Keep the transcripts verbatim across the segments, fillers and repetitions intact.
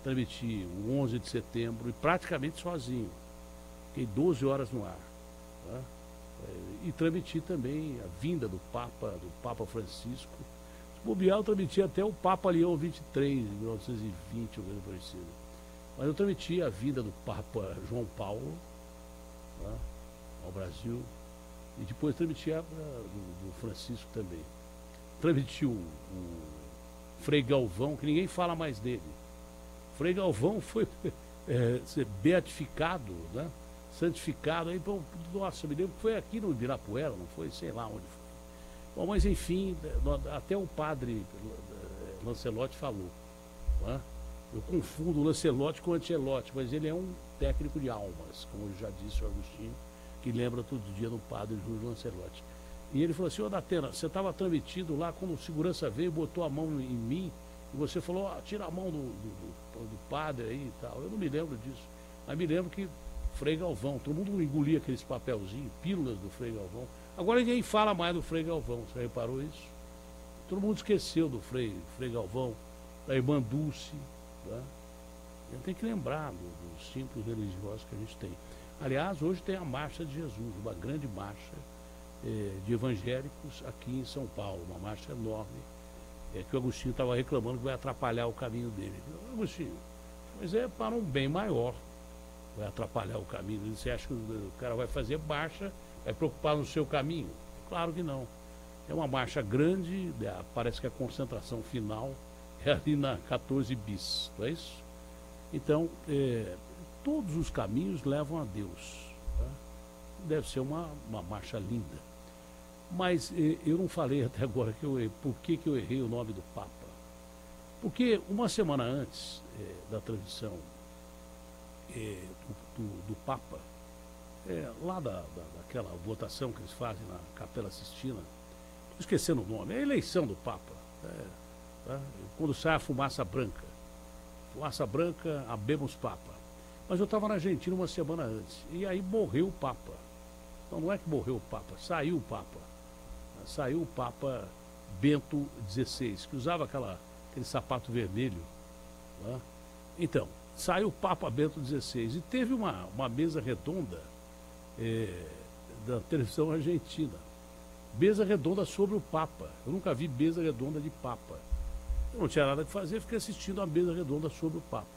transmiti o onze de setembro e praticamente sozinho. Fiquei doze horas no ar. Tá? E transmiti também a vinda do Papa, do Papa Francisco. Se bobear, eu transmiti até o Papa Leão vinte e três, em mil novecentos e vinte, ou coisa parecida. Mas eu transmiti a vinda do Papa João Paulo, tá? Ao Brasil. E depois transmiti a do, do Francisco também. Transmiti o, o Frei Galvão, que ninguém fala mais dele. Frei Galvão foi é, beatificado, né? Santificado. Aí, bom, nossa, me lembro que foi aqui no Ibirapuera, não foi? Sei lá onde foi. Bom, mas enfim, até o padre Lancelotti falou. Né? Eu confundo o Lancelotti com o Ancelotti, mas ele é um técnico de almas, como já disse o Agostinho, que lembra todo dia do padre Júlio Lancelotti. E ele falou assim: ô Datena, você estava transmitido lá, quando o segurança veio, botou a mão em mim, e você falou: ó, tira a mão do, do, do, do padre aí e tal. Eu não me lembro disso, mas me lembro que Frei Galvão, todo mundo engolia aqueles papelzinhos, pílulas do Frei Galvão. Agora ninguém fala mais do Frei Galvão, você reparou isso? Todo mundo esqueceu do Frei, Frei Galvão, da irmã Dulce. Tá? A gente tem que lembrar do, dos símbolos religiosos que a gente tem. Aliás, hoje tem a Marcha de Jesus, uma grande marcha eh, de evangélicos aqui em São Paulo, uma marcha enorme, eh, que o Agostinho estava reclamando que vai atrapalhar o caminho dele. Agostinho, mas é para um bem maior, vai atrapalhar o caminho. Você acha que o cara vai fazer marcha, vai preocupar no seu caminho? Claro que não. É uma marcha grande, parece que a concentração final é ali na quatorze bis, não é isso? Então, é, todos os caminhos levam a Deus. Tá? Deve ser uma, uma marcha linda. Mas é, eu não falei até agora que eu, por que, que eu errei o nome do Papa. Porque uma semana antes é, da transmissão é, do, do, do Papa, é, lá da, da, daquela votação que eles fazem na Capela Sistina, estou esquecendo o nome, é a eleição do Papa. É, tá? Quando sai a fumaça branca. Fumaça branca, abemos Papa. Mas eu estava na Argentina uma semana antes. E aí morreu o Papa. Então não é que morreu o Papa, saiu o Papa. Saiu o Papa Bento dezesseis, que usava aquela, aquele sapato vermelho. Tá? Então, saiu o Papa Bento dezesseis. E teve uma, uma mesa redonda é, da televisão argentina. Mesa redonda sobre o Papa. Eu nunca vi mesa redonda de Papa. Eu não tinha nada que fazer, fiquei assistindo a mesa redonda sobre o Papa.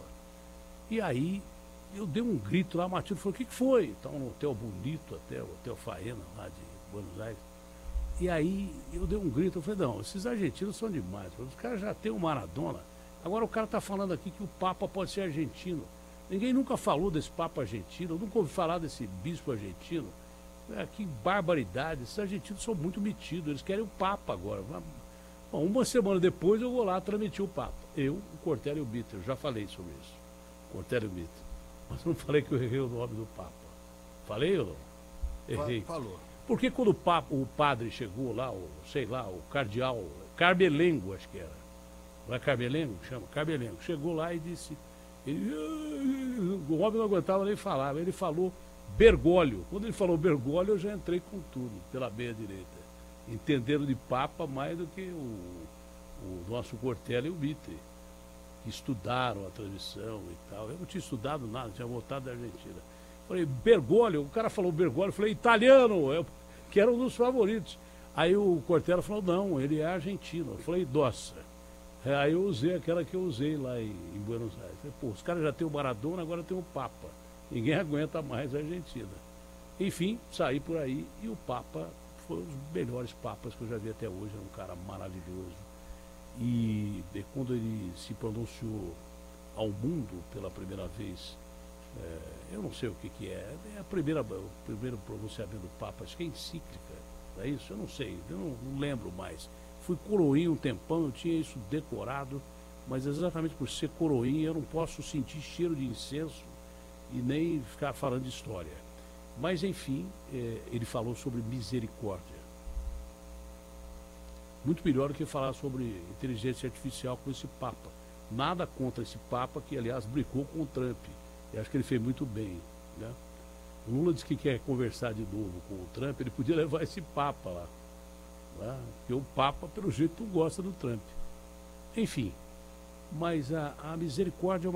E aí eu dei um grito lá, a Matilde falou: o que, que foi? Estava num hotel bonito, até o Hotel Faena, lá de Buenos Aires. E aí eu dei um grito, eu falei: não, esses argentinos são demais, os caras já têm o Maradona, agora o cara está falando aqui que o Papa pode ser argentino. Ninguém nunca falou desse Papa argentino, eu nunca ouvi falar desse bispo argentino. É, que barbaridade, esses argentinos são muito metidos, eles querem o Papa agora. Bom, uma semana depois eu vou lá transmitir o Papa. Eu, o Cortélio Bitter, eu já falei sobre isso. Cortélio Bitter. Mas não falei que eu errei o nome do Papa. Falei ou não? Errei. Falou. Porque quando o, Papa, o padre chegou lá, o, sei lá, o cardeal Carmelengo, acho que era. Não é Carmelengo que chama? Carmelengo. Chegou lá e disse... Ele, o homem não aguentava nem falar. Ele falou Bergoglio. Quando ele falou Bergoglio, eu já entrei com tudo, pela meia direita. Entenderam de Papa mais do que o, o nosso Cortella e o Bitter, que estudaram a transmissão e tal. Eu não tinha estudado nada, tinha voltado da Argentina. Falei, Bergoglio, o cara falou Bergoglio, eu falei, italiano, eu, que era um dos favoritos. Aí o Cortella falou, não, ele é argentino. Eu falei, nossa. Aí eu usei aquela que eu usei lá em, em Buenos Aires. Falei, pô, os caras já tem o Maradona, agora tem o Papa. Ninguém aguenta mais a Argentina. Enfim, saí por aí e o Papa foi um dos melhores papas que eu já vi até hoje, era um cara maravilhoso. E, e quando ele se pronunciou ao mundo pela primeira vez, é, eu não sei o que, que é, é a primeira, o primeiro pronunciamento do Papa, acho que é encíclica, não é isso? Eu não sei, eu não, não lembro mais. Fui coroinha um tempão, eu tinha isso decorado, mas exatamente por ser coroinha eu não posso sentir cheiro de incenso e nem ficar falando de história. Mas, enfim, é, ele falou sobre misericórdia. Muito melhor do que falar sobre inteligência artificial com esse Papa. Nada contra esse Papa, que, aliás, brigou com o Trump. E acho que ele fez muito bem. Né? O Lula disse que quer conversar de novo com o Trump, ele podia levar esse Papa lá. Né? Porque o Papa, pelo jeito, não gosta do Trump. Enfim, mas a, a misericórdia é uma